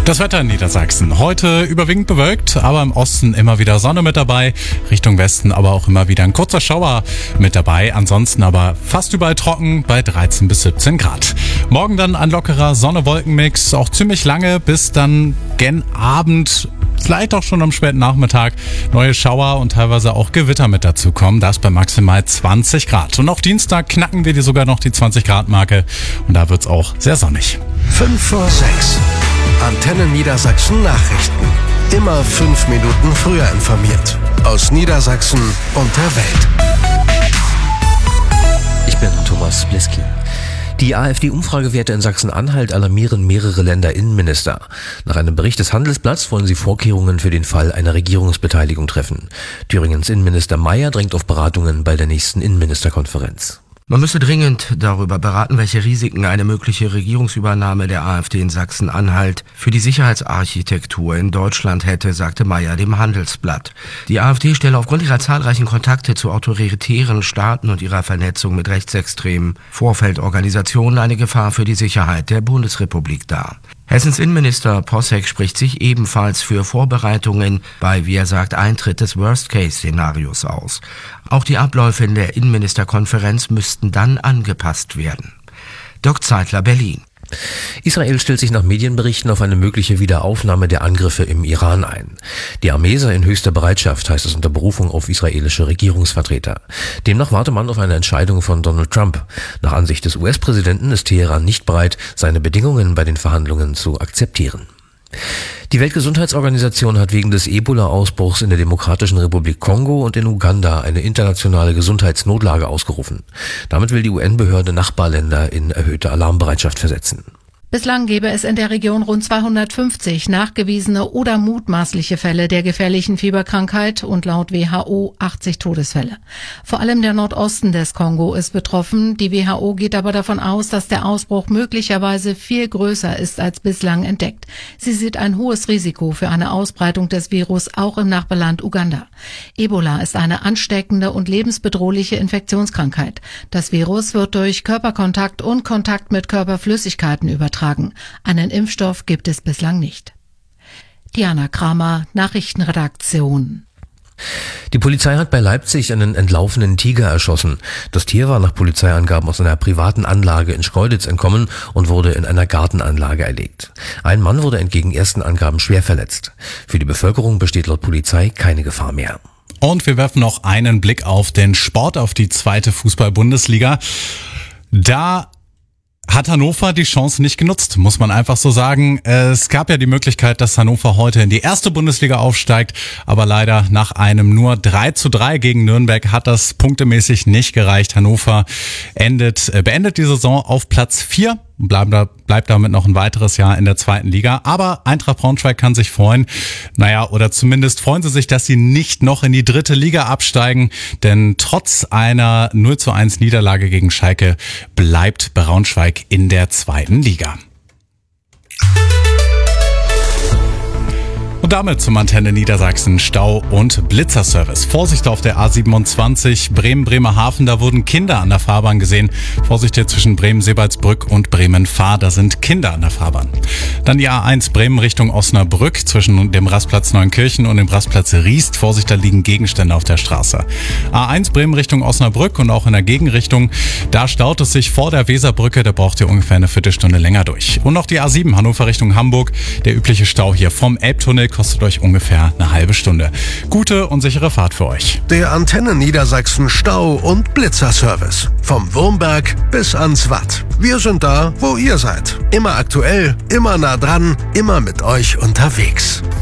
Das Wetter in Niedersachsen. Heute überwiegend bewölkt, aber im Osten immer wieder Sonne mit dabei. Richtung Westen aber auch immer wieder ein kurzer Schauer mit dabei. Ansonsten aber fast überall trocken bei 13 bis 17 Grad. Morgen dann ein lockerer Sonne-Wolken-Mix. Auch ziemlich lange bis dann gen Abend, vielleicht auch schon am späten Nachmittag, neue Schauer und teilweise auch Gewitter mit dazu kommen. Das bei maximal 20 Grad. Und auch Dienstag knacken wir sogar noch die 20 Grad Marke. Und da wird's auch sehr sonnig. 5 vor 6. Antenne Niedersachsen Nachrichten. Immer 5 Minuten früher informiert. Aus Niedersachsen und der Welt. Ich bin Thomas Bliski. Die AfD-Umfragewerte in Sachsen-Anhalt alarmieren mehrere Länderinnenminister. Nach einem Bericht des Handelsblatts wollen sie Vorkehrungen für den Fall einer Regierungsbeteiligung treffen. Thüringens Innenminister Mayer drängt auf Beratungen bei der nächsten Innenministerkonferenz. Man müsse dringend darüber beraten, welche Risiken eine mögliche Regierungsübernahme der AfD in Sachsen-Anhalt für die Sicherheitsarchitektur in Deutschland hätte, sagte Mayer dem Handelsblatt. Die AfD stelle aufgrund ihrer zahlreichen Kontakte zu autoritären Staaten und ihrer Vernetzung mit rechtsextremen Vorfeldorganisationen eine Gefahr für die Sicherheit der Bundesrepublik dar. Hessens Innenminister Posseck spricht sich ebenfalls für Vorbereitungen bei, wie er sagt, Eintritt des Worst-Case-Szenarios aus. Auch die Abläufe in der Innenministerkonferenz müssten dann angepasst werden. Dirk Zeitler, Berlin. Israel stellt sich nach Medienberichten auf eine mögliche Wiederaufnahme der Angriffe im Iran ein. Die Armee sei in höchster Bereitschaft, heißt es unter Berufung auf israelische Regierungsvertreter. Demnach warte man auf eine Entscheidung von Donald Trump. Nach Ansicht des US-Präsidenten ist Teheran nicht bereit, seine Bedingungen bei den Verhandlungen zu akzeptieren. Die Weltgesundheitsorganisation hat wegen des Ebola-Ausbruchs in der Demokratischen Republik Kongo und in Uganda eine internationale Gesundheitsnotlage ausgerufen. Damit will die UN-Behörde Nachbarländer in erhöhte Alarmbereitschaft versetzen. Bislang gäbe es in der Region rund 250 nachgewiesene oder mutmaßliche Fälle der gefährlichen Fieberkrankheit und laut WHO 80 Todesfälle. Vor allem der Nordosten des Kongo ist betroffen. Die WHO geht aber davon aus, dass der Ausbruch möglicherweise viel größer ist als bislang entdeckt. Sie sieht ein hohes Risiko für eine Ausbreitung des Virus auch im Nachbarland Uganda. Ebola ist eine ansteckende und lebensbedrohliche Infektionskrankheit. Das Virus wird durch Körperkontakt und Kontakt mit Körperflüssigkeiten übertragen. Einen Impfstoff gibt es bislang nicht. Diana Kramer, Nachrichtenredaktion. Die Polizei hat bei Leipzig einen entlaufenen Tiger erschossen. Das Tier war nach Polizeiangaben aus einer privaten Anlage in Schkeuditz entkommen und wurde in einer Gartenanlage erlegt. Ein Mann wurde entgegen ersten Angaben schwer verletzt. Für die Bevölkerung besteht laut Polizei keine Gefahr mehr. Und wir werfen noch einen Blick auf den Sport, auf die 2. Fußball-Bundesliga. Da hat Hannover die Chance nicht genutzt, muss man einfach so sagen. Es gab ja die Möglichkeit, dass Hannover heute in die 1. Bundesliga aufsteigt, aber leider nach einem nur 3:3 gegen Nürnberg hat das punktemäßig nicht gereicht. Hannover beendet die Saison auf Platz 4. Bleibt damit noch ein weiteres Jahr in der 2. Liga. Aber Eintracht Braunschweig kann sich freuen. Oder zumindest freuen sie sich, dass sie nicht noch in die 3. Liga absteigen. Denn trotz einer 0:1 Niederlage gegen Schalke bleibt Braunschweig in der 2. Liga. Und damit zum Antenne Niedersachsen Stau- und Blitzerservice. Vorsicht auf der A27 Bremen-Bremerhaven, da wurden Kinder an der Fahrbahn gesehen. Vorsicht hier zwischen Bremen-Sebalsbrück und Bremen-Fahr, da sind Kinder an der Fahrbahn. Dann die A1 Bremen Richtung Osnabrück zwischen dem Rastplatz Neunkirchen und dem Rastplatz Riest. Vorsicht, da liegen Gegenstände auf der Straße. A1 Bremen Richtung Osnabrück und auch in der Gegenrichtung, da staut es sich vor der Weserbrücke, da braucht ihr ungefähr eine Viertelstunde länger durch. Und noch die A7 Hannover Richtung Hamburg, der übliche Stau hier vom Elbtunnel kostet euch ungefähr eine halbe Stunde. Gute und sichere Fahrt für euch. Der Antenne Niedersachsen Stau- und Blitzerservice. Vom Wurmberg bis ans Watt. Wir sind da, wo ihr seid. Immer aktuell, immer nah dran, immer mit euch unterwegs.